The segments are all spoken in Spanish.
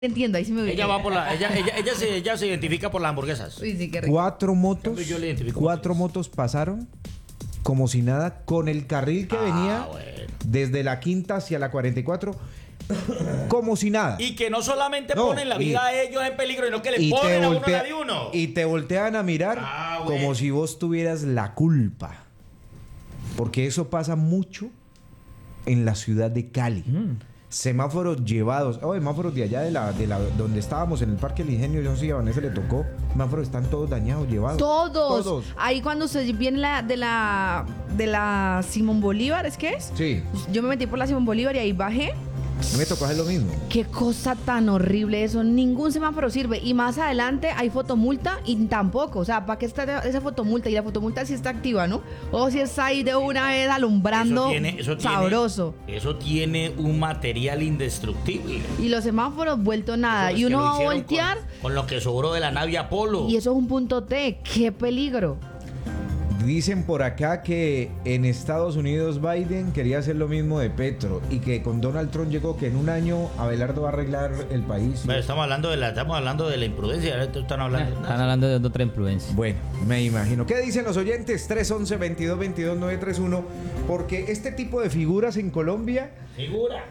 Entiendo, ahí sí me ubico. Ella va por la, ella se identifica por las hamburguesas. Uy, sí, qué rico. Yo le identifico Cuatro motos pasaron como si nada con el carril que venía bueno. desde la quinta hacia la 44 como si nada. Y que no solamente No, ponen la vida a ellos en peligro, sino que le y ponen te a uno voltea- la de uno. y te voltean a mirar Bueno. como si vos tuvieras la culpa. Porque eso pasa mucho en la ciudad de Cali. Semáforos llevados, semáforos de allá de la donde estábamos en el Parque del Ingenio, yo no sé si a Vanessa le tocó, semáforos están todos dañados, llevados. Todos. Ahí cuando se viene de la Simón Bolívar, ¿es que es? Sí, Yo me metí por la Simón Bolívar y ahí bajé. me tocó hacer lo mismo. Qué cosa tan horrible eso. Ningún semáforo sirve. Y más adelante hay fotomulta y tampoco. O sea, ¿para qué está esa fotomulta? Y la fotomulta sí está activa, ¿no? O si está ahí de una vez alumbrando sabroso. Eso tiene un material indestructible. Y los semáforos vuelto nada. Eso es Y que uno lo va a hicieron voltear con lo que sobró de la nave Apolo. y eso es un punto T. ¡Qué peligro! Dicen por acá que en Estados Unidos Biden quería hacer lo mismo de Petro y que con Donald Trump llegó que en un año Abelardo va a arreglar el país. Pero estamos hablando de la imprudencia. Ahora están hablando. Están hablando de otra influencia. Bueno, me imagino. ¿Qué dicen los oyentes? 311-2222-931. Porque este tipo de figuras en Colombia Figura.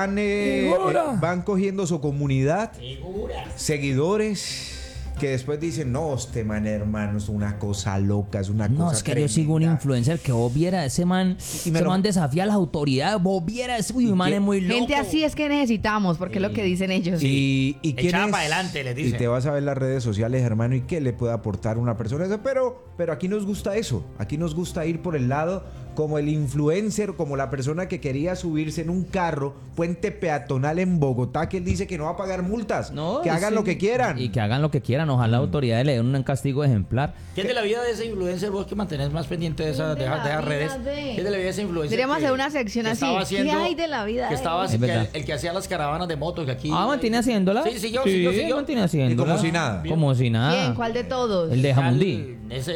van cogiendo su comunidad, Figura. seguidores que después dicen, no, este man, hermano, es una cosa loca, es una cosa No, es que tremenda. yo sigo un influencer que vos viera, ese man desafía a las autoridades, vos viera, ese man es muy loco. Gente así es que necesitamos, porque es lo que dicen ellos. ¿Y quién Echada es? para adelante, les dicen. Y te vas a ver las redes sociales, hermano, y qué le puede aportar una persona esa. Pero aquí nos gusta eso. Aquí nos gusta ir por el lado como el influencer, como la persona que quería subirse en un carro, puente peatonal en Bogotá, que él dice que no va a pagar multas. No, que hagan sí. lo que quieran. Y que hagan lo que quieran, ojalá las autoridades le den un castigo ejemplar. ¿Qué es de la vida de ese influencer vos que mantenés más pendiente de esas redes? ¿Qué es de la vida de ese influencer? Deberíamos que- hacer una sección que así. estaba ¿Qué hay de la vida Que de estaba él? Es verdad. el que hacía las caravanas de motos que aquí. ¿Mantiene haciéndola? Sí, siguió. mantiene haciéndola. Y como si nada. Como si nada. ¿Quién? ¿Cuál de todos? El de Jamundí. Ese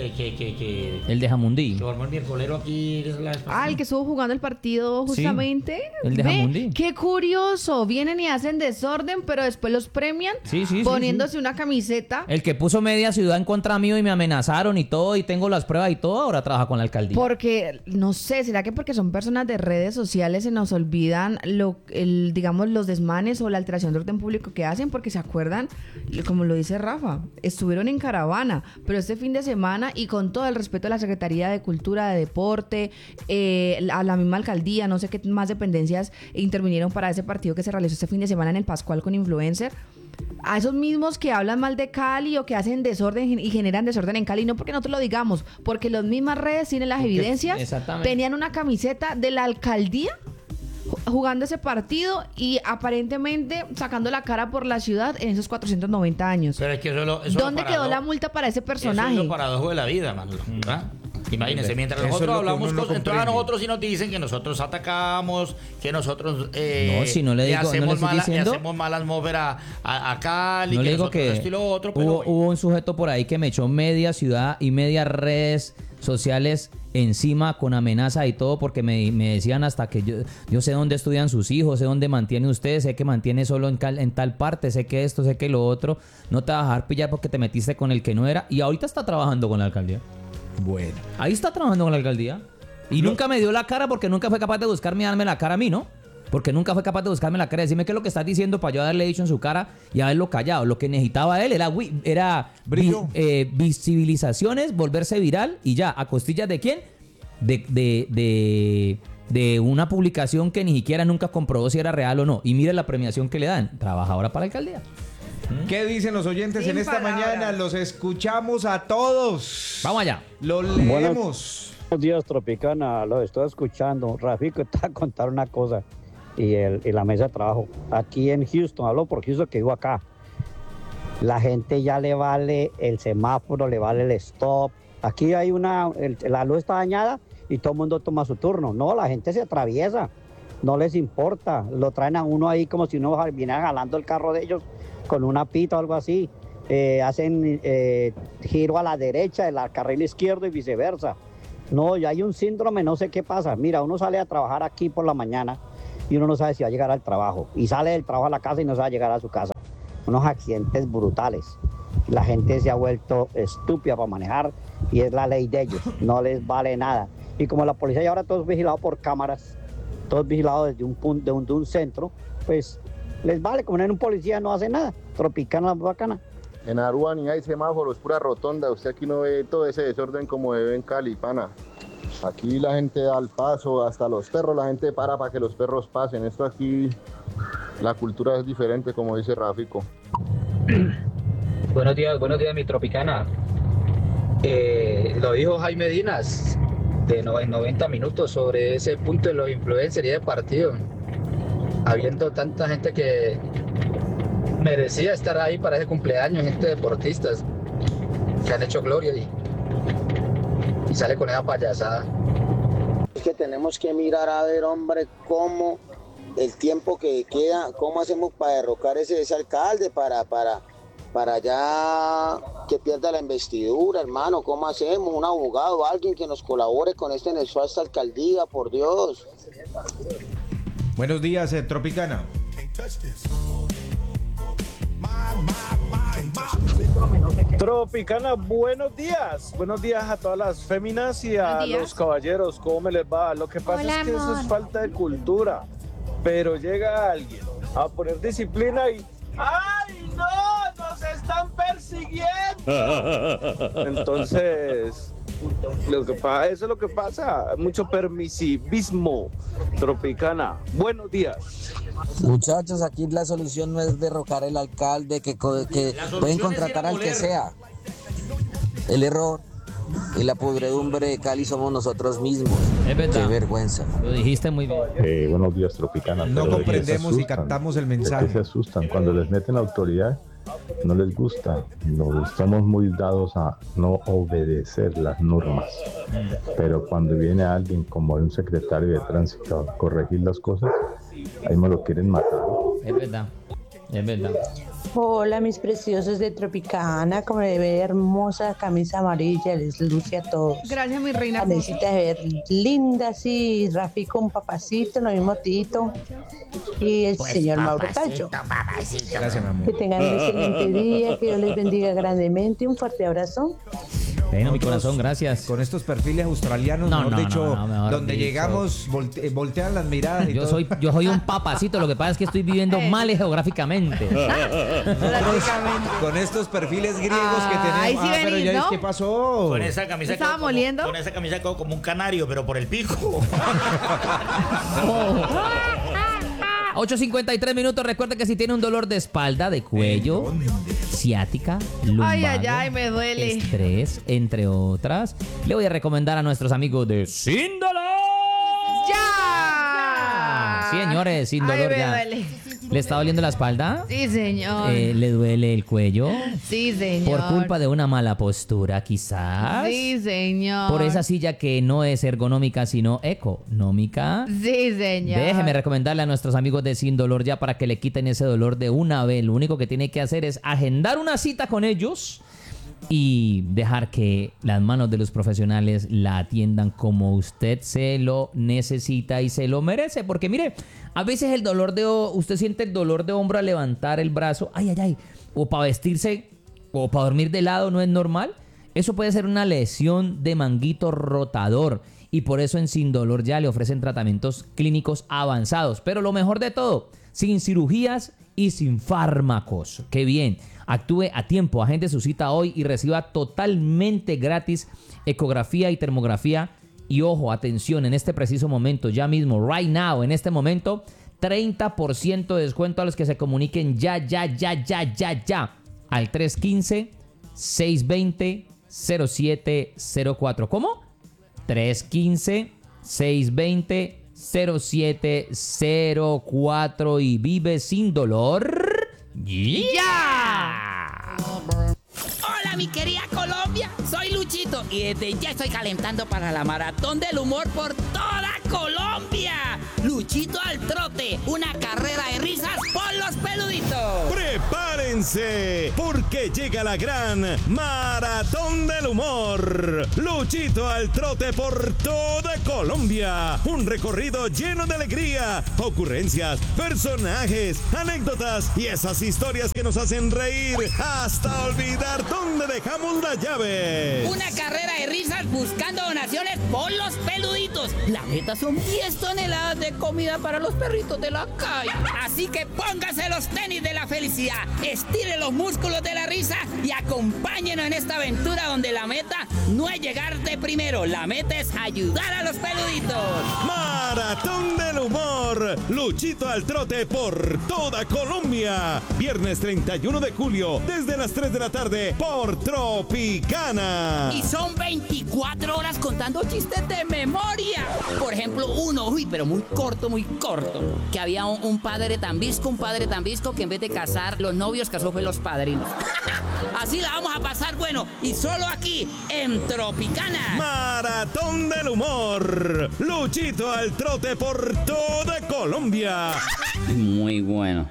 que El de Jamundí. formó el miércolero aquí. El que estuvo jugando el partido justamente. el de Ve, Jamundí. qué curioso. Vienen y hacen desorden, pero después los premian Sí, poniéndose una camiseta. El que puso media ciudad en contra mío y me amenazaron y todo, y tengo las pruebas y todo, ahora trabaja con la alcaldía. Porque, no sé, ¿será que porque son personas de redes sociales se nos olvidan digamos, los desmanes o la alteración de orden público que hacen? Porque se acuerdan, como lo dice Rafa, estuvieron en caravana, pero este fin de semana, y con todo el respeto a la Secretaría de Cultura, de Deporte, a la misma alcaldía, no sé qué más dependencias intervinieron para ese partido que se realizó este fin de semana en el Pascual con influencer. A esos mismos que hablan mal de Cali o que hacen desorden y generan desorden en Cali, no porque nosotros lo digamos, porque las mismas redes tienen las evidencias, exactamente. tenían una camiseta de la alcaldía jugando ese partido y aparentemente sacando la cara por la ciudad en esos 490 años. Pero es que eso ¿Dónde quedó la multa para ese personaje? Eso es lo paradojo de la vida, Manolo. ¿verdad? Imagínense, mientras Eso es nosotros lo que hablamos uno no cosas, entonces a comprende. nosotros sí nos dicen que nosotros atacamos, que nosotros No, si no le digo- no le hacemos, estoy diciendo- le hacemos mala atmósfera a Cali, No que le digo nosotros que esto y lo otro, pero hubo un sujeto por ahí que me echó media ciudad y media redes sociales encima con amenaza y todo porque me decían hasta que yo sé dónde estudian sus hijos, sé dónde mantiene usted, sé que mantiene solo en tal parte, sé que esto, sé que lo otro, no te vas a dejar pillar porque te metiste con el que no era y ahorita está trabajando con la alcaldía. Bueno. Ahí está trabajando con la alcaldía. Y nunca me dio la cara porque nunca fue capaz de buscarme y darme la cara a mí, ¿no? Porque nunca fue capaz de buscarme la cara y decirme qué es lo que estás diciendo para yo haberle dicho en su cara y haberlo callado. Lo que necesitaba él era Brillo. visibilizaciones, volverse viral y ya. ¿A costillas de quién? De una publicación que ni siquiera nunca comprobó si era real o no. Y mire la premiación que le dan. Trabaja ahora para la alcaldía. ¿Qué dicen los oyentes Sin en esta palabras. mañana? Los escuchamos a todos. Vamos allá. Los leemos. Buenos días, Tropicana, lo estoy escuchando. Rafico te va a contar una cosa y la mesa de trabajo. Aquí en Houston, hablo por Houston que vivo acá. La gente ya le vale el semáforo, le vale el stop. Aquí hay la luz está dañada y todo el mundo toma su turno. No, la gente se atraviesa, no les importa. Lo traen a uno ahí como si uno viniera jalando el carro de ellos con una pita o algo así. Hacen giro a la derecha, del carril izquierdo y viceversa. No, ya hay un síndrome, no sé qué pasa. Mira, uno sale a trabajar aquí por la mañana y uno no sabe si va a llegar al trabajo. Y sale del trabajo a la casa y no sabe llegar a su casa. Unos accidentes brutales. La gente se ha vuelto estúpida para manejar y es la ley de ellos. No les vale nada. Y como la policía y ahora todos vigilados por cámaras, todos vigilados desde un punto, de un centro, pues les vale. Como no hay un policía, no hace nada. Tropicana la bacana. En Aruba ni hay semáforos, pura rotonda. Usted aquí no ve todo ese desorden como ve en Cali, pana. Aquí la gente da el paso, hasta los perros, la gente para que los perros pasen. Esto aquí, la cultura es diferente, como dice Rafico. Buenos días, mi tropicana. Lo dijo Jaime Dinas en 90 minutos sobre ese punto de los influencers y de partido. Habiendo tanta gente que merecía estar ahí para ese cumpleaños, gente deportistas que han hecho gloria y sale con esa payasada. Es que tenemos que mirar a ver, hombre, cómo el tiempo que queda, cómo hacemos para derrocar ese alcalde, para ya que pierda la investidura, hermano. ¿Cómo hacemos? Un abogado, alguien que nos colabore con esta nefasta alcaldía, por Dios. Buenos días, Tropicana. Tropicana, buenos días. Buenos días a todas las féminas y a los caballeros. ¿Cómo me les va? Lo que pasa es que eso es falta de cultura. Pero llega alguien a poner disciplina y... ¡Ay, no! ¡Nos están persiguiendo! Entonces, eso es lo que pasa. Mucho permisivismo. Tropicana, buenos días. Muchachos, aquí la solución no es derrocar el alcalde, que pueden contratar al que sea. El error y la podredumbre de Cali somos nosotros mismos. Es verdad. Qué vergüenza. Lo dijiste muy bien. Buenos días, Tropicana. No comprendemos y captamos el mensaje. Se asustan cuando les meten autoridad, no les gusta. Estamos muy dados a no obedecer las normas. Pero cuando viene alguien como un secretario de tránsito a corregir las cosas, ahí me lo quieren matar. Es verdad. Es verdad. Hola, mis preciosos de Tropicana, como le ve hermosa camisa amarilla, les luce a todos. Gracias, mi reina. Necesita ver linda, así, Rafico, un papacito, lo mismo Tito, y el señor Mauro Tallo. Gracias, mi amor. Que tengan un excelente día, que Dios les bendiga grandemente, un fuerte abrazo. Bueno, mi corazón, gracias. Con estos perfiles australianos, mejor dicho, donde llegamos, voltean las miradas y yo todo. Yo soy un papacito, lo que pasa es que estoy viviendo mal geográficamente. Con estos perfiles griegos que tenemos. Ahí sí venís, pero ya ¿no? ¿qué pasó? Con esa camisa ¿Estaba moliendo? Con esa camisa quedó como un canario, pero por el pico. 8:53 minutos. Recuerda que si tiene un dolor de espalda, de cuello, ciática, lumbago, Ay, me duele. estrés, entre otras, le voy a recomendar a nuestros amigos de Sin Dolor. ¡Ya! Sí, señores, Sin Dolor me ya. duele. ¿Le está doliendo la espalda? Sí, señor. ¿Le duele el cuello? Sí, señor. ¿Por culpa de una mala postura, quizás? Sí, señor. ¿Por esa silla que no es ergonómica, sino económica? Sí, señor. Déjeme recomendarle a nuestros amigos de Sin Dolor ya para que le quiten ese dolor de una vez. Lo único que tiene que hacer es agendar una cita con ellos y dejar que las manos de los profesionales la atiendan como usted se lo necesita y se lo merece. Porque mire, a veces usted siente el dolor de hombro al levantar el brazo, o para vestirse o para dormir de lado no es normal. Eso puede ser una lesión de manguito rotador. Y por eso en Sin Dolor ya le ofrecen tratamientos clínicos avanzados. Pero lo mejor de todo, sin cirugías y sin fármacos. ¡Qué bien! Actúe a tiempo, agende su cita hoy y reciba totalmente gratis ecografía y termografía. Y ojo, atención, en este preciso momento, ya mismo, right now, en este momento, 30% de descuento a los que se comuniquen ya, al 315-620-0704. ¿Cómo? 315-620-0704 y vive sin dolor. ¡Ya! Hola, mi querida Colombia, soy Luchito y desde ya estoy calentando para la maratón del humor por toda Colombia. Luchito al trote, una carrera de risas por los peluditos. ¡Prepárense! prepárense, porque llega la gran Maratón del Humor. Luchito al trote por toda Colombia. Un recorrido lleno de alegría, ocurrencias, personajes, anécdotas y esas historias que nos hacen reír hasta olvidar dónde dejamos la llave. Una carrera de risas buscando donaciones por los peluditos. La meta son 10 toneladas de comida para los perritos de la calle. Así que póngase los tenis de la felicidad, estire los músculos de la risa y acompáñenos en esta aventura donde la meta no es llegar de primero, la meta es ayudar a los peluditos. Maratón del Humor. Luchito al trote por toda Colombia. Viernes 31 de julio, desde las 3 de la tarde, por Tropicana. Y son 24 horas contando chistes de memoria. Por ejemplo, uno, pero muy corto, que había un padre tan visco que en vez de casar los novios, casó fue los padrinos. Así la vamos a pasar bueno, y solo aquí, en Tropicana. Maratón del Humor. Luchito al trote por toda Colombia. Muy bueno.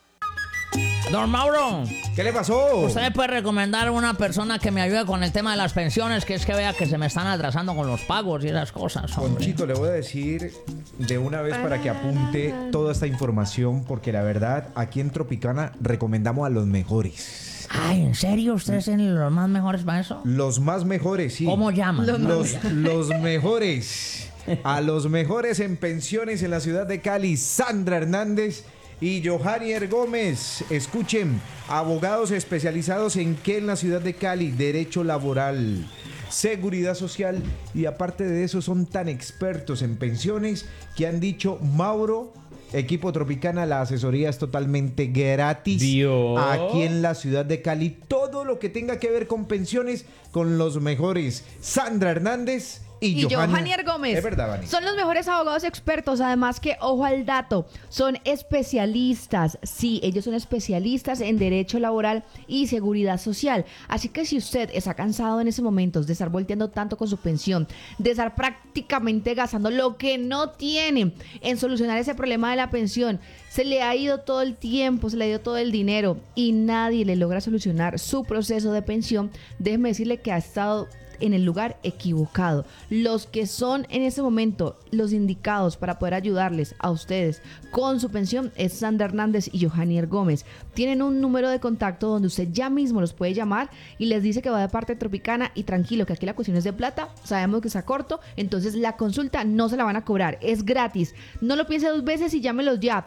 Don Mauro, ¿qué le pasó? ¿Usted me puede recomendar a una persona que me ayude con el tema de las pensiones? Que es que vea que se me están atrasando con los pagos y esas cosas, hombre. Conchito, le voy a decir de una vez para que apunte toda esta información, porque la verdad, aquí en Tropicana recomendamos a los mejores. Ay, ¿en serio? ¿Ustedes son los más mejores para eso? Los más mejores, sí. ¿Cómo llaman? Los mejores. A los mejores en pensiones en la ciudad de Cali, Sandra Hernández y Johanier Gómez. Escuchen, abogados especializados en qué en la ciudad de Cali: derecho laboral, seguridad social, y aparte de eso son tan expertos en pensiones que han dicho: Mauro, equipo Tropicana, la asesoría es totalmente gratis. Dios. Aquí en la ciudad de Cali, todo lo que tenga que ver con pensiones, con los mejores, Sandra Hernández y Johanier Gómez. Es verdad, Vani. Son los mejores abogados expertos, además que, ojo al dato, son especialistas. Sí, ellos son especialistas en derecho laboral y seguridad social. Así que si usted está cansado en ese momento de estar volteando tanto con su pensión, de estar prácticamente gastando lo que no tiene en solucionar ese problema de la pensión, se le ha ido todo el tiempo, se le ha ido todo el dinero y nadie le logra solucionar su proceso de pensión, déjeme decirle que ha estado en el lugar equivocado. Los que son en ese momento los indicados para poder ayudarles a ustedes con su pensión es Sandra Hernández y Johanier Gómez. Tienen un número de contacto donde usted ya mismo los puede llamar y les dice que va de parte de Tropicana, y tranquilo, que aquí la cuestión es de plata, sabemos que está corto, entonces la consulta no se la van a cobrar, es gratis. No lo piense dos veces y llámelos ya.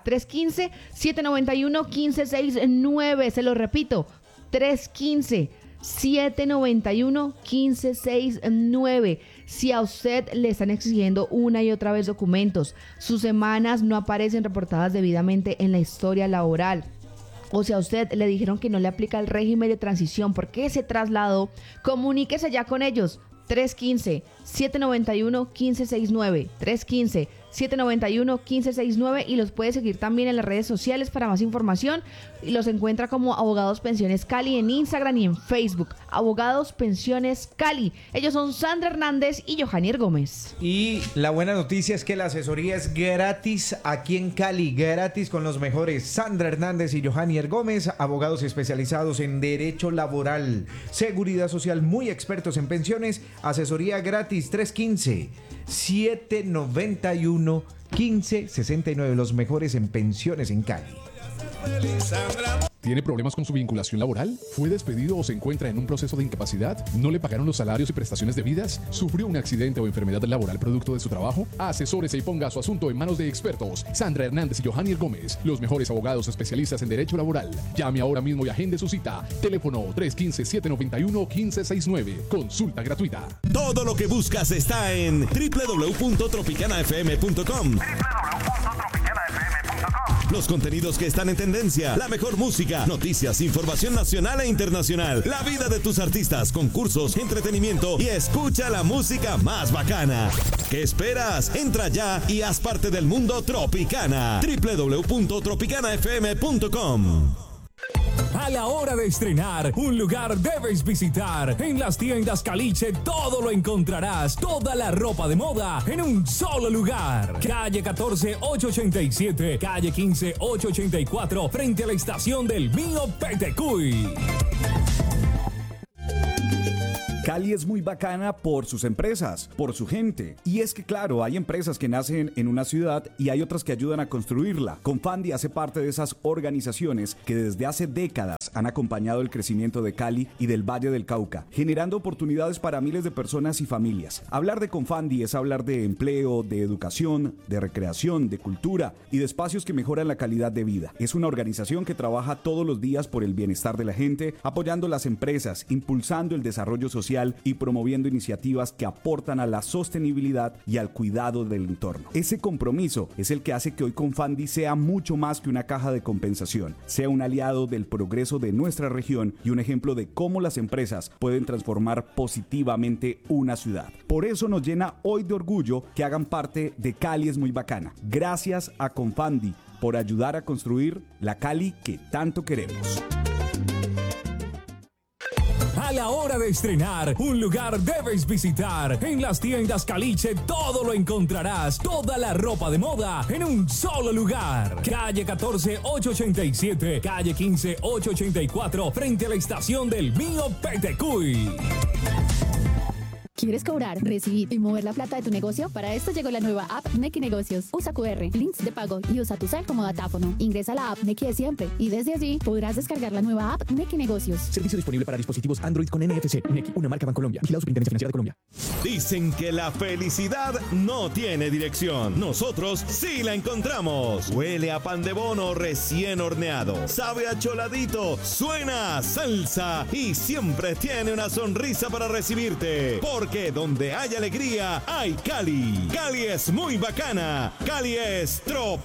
315-791-1569, se lo repito, 315-791-1569. Si a usted le están exigiendo una y otra vez documentos, sus semanas no aparecen reportadas debidamente en la historia laboral, o si a usted le dijeron que no le aplica el régimen de transición porque se trasladó, comuníquese ya con ellos. 315-791-1569, 315-791-1569, y los puede seguir también en las redes sociales para más información. Y los encuentra como Abogados Pensiones Cali en Instagram y en Facebook. Abogados Pensiones Cali. Ellos son Sandra Hernández y Johanier Gómez. Y la buena noticia es que la asesoría es gratis aquí en Cali, gratis con los mejores, Sandra Hernández y Johanier Gómez, abogados especializados en derecho laboral, seguridad social, muy expertos en pensiones. Asesoría gratis, 315-791-1569, los mejores en pensiones en Cali. ¿Tiene problemas con su vinculación laboral? ¿Fue despedido o se encuentra en un proceso de incapacidad? ¿No le pagaron los salarios y prestaciones debidas? ¿Sufrió un accidente o enfermedad laboral producto de su trabajo? Asesórese y ponga su asunto en manos de expertos. Sandra Hernández y Johanier Gómez, los mejores abogados especialistas en derecho laboral. Llame ahora mismo y agende su cita. Teléfono 315-791-1569. Consulta gratuita. Todo lo que buscas está en www.tropicanafm.com. Los contenidos que están en tendencia, la mejor música, noticias, información nacional e internacional, la vida de tus artistas, concursos, entretenimiento y escucha la música más bacana. ¿Qué esperas? Entra ya y haz parte del mundo Tropicana. www.tropicanafm.com. A la hora de estrenar, un lugar debes visitar. En las tiendas Caliche todo lo encontrarás. Toda la ropa de moda en un solo lugar. Calle 14 887, calle 15 884, frente a la estación del Mío Petecuy. Cali es muy bacana por sus empresas, por su gente. Y es que claro, hay empresas que nacen en una ciudad y hay otras que ayudan a construirla. Confandi hace parte de esas organizaciones que desde hace décadas han acompañado el crecimiento de Cali y del Valle del Cauca, generando oportunidades para miles de personas y familias. Hablar de Confandi es hablar de empleo, de educación, de recreación, de cultura y de espacios que mejoran la calidad de vida. Es una organización que trabaja todos los días por el bienestar de la gente, apoyando las empresas, impulsando el desarrollo social y promoviendo iniciativas que aportan a la sostenibilidad y al cuidado del entorno. Ese compromiso es el que hace que hoy Confandi sea mucho más que una caja de compensación, sea un aliado del progreso de nuestra región y un ejemplo de cómo las empresas pueden transformar positivamente una ciudad. Por eso nos llena hoy de orgullo que hagan parte de Cali es muy bacana. Gracias a Confandi por ayudar a construir la Cali que tanto queremos. A la hora de estrenar, un lugar debes visitar. En las tiendas Caliche todo lo encontrarás. Toda la ropa de moda en un solo lugar. Calle 14 887, calle 15 884, frente a la estación del Mío Petecuy. ¿Quieres cobrar, recibir y mover la plata de tu negocio? Para esto llegó la nueva app Nequi Negocios. Usa QR, links de pago y usa tu cel como datáfono. Ingresa a la app Nequi de siempre y desde allí podrás descargar la nueva app Nequi Negocios. Servicio disponible para dispositivos Android con NFC. Nequi, una marca Bancolombia. Vigilado Superintendencia Financiera de Colombia. Dicen que la felicidad no tiene dirección. Nosotros sí la encontramos. Huele a pan de bono recién horneado. Sabe a choladito. Suena a salsa. Y siempre tiene una sonrisa para recibirte. Porque donde hay alegría, hay Cali. Cali es muy bacana. Cali es tropical.